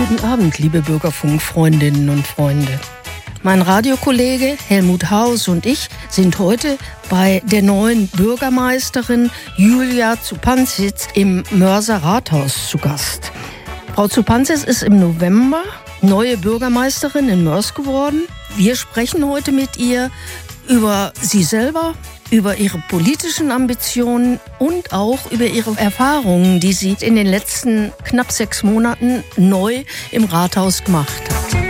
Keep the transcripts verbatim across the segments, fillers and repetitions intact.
Guten Abend, liebe Bürgerfunk-Freundinnen und Freunde. Mein Radiokollege Helmut Haus und ich sind heute bei der neuen Bürgermeisterin Julia Zupanzic im Mörser Rathaus zu Gast. Frau Zupanzic ist im November neue Bürgermeisterin in Mörs geworden. Wir sprechen heute mit ihr über sie selber, über ihre politischen Ambitionen und auch über ihre Erfahrungen, die sie in den letzten knapp sechs Monaten neu im Rathaus gemacht hat.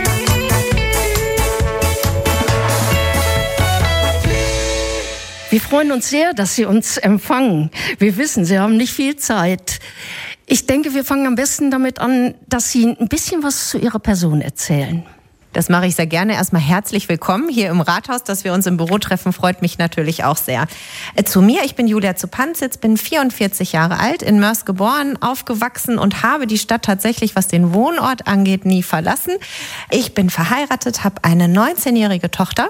Wir freuen uns sehr, dass Sie uns empfangen. Wir wissen, Sie haben nicht viel Zeit. Ich denke, wir fangen am besten damit an, dass Sie ein bisschen was zu Ihrer Person erzählen. Das mache ich sehr gerne. Erstmal herzlich willkommen hier im Rathaus. Dass wir uns im Büro treffen, freut mich natürlich auch sehr. Äh, zu mir, ich bin Julia Zupanzic, bin vierundvierzig Jahre alt, in Mörs geboren, aufgewachsen und habe die Stadt tatsächlich, was den Wohnort angeht, nie verlassen. Ich bin verheiratet, habe eine neunzehnjährige Tochter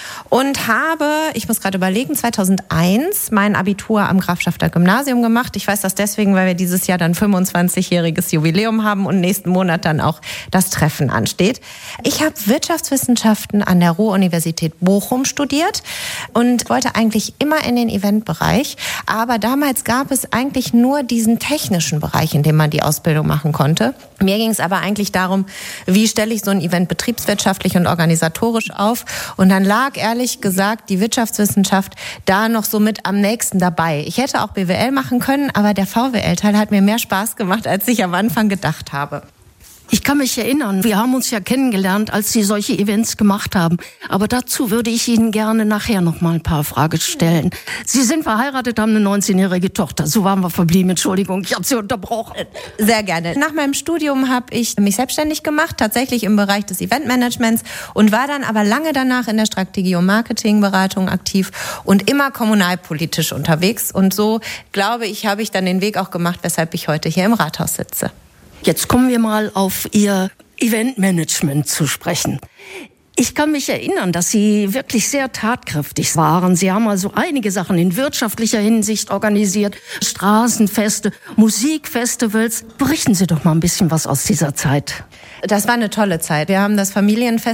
und habe, ich muss gerade überlegen, zweitausendeins mein Abitur am Grafschafter Gymnasium gemacht. Ich weiß das deswegen, weil wir dieses Jahr dann fünfundzwanzigjähriges Jubiläum haben und nächsten Monat dann auch das Treffen ansteht. Ich habe Wirtschaftswissenschaften an der Ruhr-Universität Bochum studiert und wollte eigentlich immer in den Eventbereich. Aber damals gab es eigentlich nur diesen technischen Bereich, in dem man die Ausbildung machen konnte. Mir ging es aber eigentlich darum, wie stelle ich so ein Event betriebswirtschaftlich und organisatorisch auf. Und dann lag ehrlich gesagt die Wirtschaftswissenschaft da noch so mit am nächsten dabei. Ich hätte auch B W L machen können, aber der V W L-Teil hat mir mehr Spaß gemacht, als ich am Anfang gedacht habe. Ich kann mich erinnern, wir haben uns ja kennengelernt, als Sie solche Events gemacht haben. Aber dazu würde ich Ihnen gerne nachher noch mal ein paar Fragen stellen. Sie sind verheiratet, haben eine neunzehnjährige Tochter. So waren wir verblieben. Entschuldigung, ich habe Sie unterbrochen. Sehr gerne. Nach meinem Studium habe ich mich selbstständig gemacht, tatsächlich im Bereich des Eventmanagements und war dann aber lange danach in der Strategie- und Marketingberatung aktiv und immer kommunalpolitisch unterwegs. Und so, glaube ich, habe ich dann den Weg auch gemacht, weshalb ich heute hier im Rathaus sitze. Jetzt kommen wir mal auf Ihr Eventmanagement zu sprechen. Ich kann mich erinnern, dass Sie wirklich sehr tatkräftig waren. Sie haben also einige Sachen in wirtschaftlicher Hinsicht organisiert, Straßenfeste, Musikfestivals. Berichten Sie doch mal ein bisschen was aus dieser Zeit. Das war eine tolle Zeit. Wir haben das Familienfest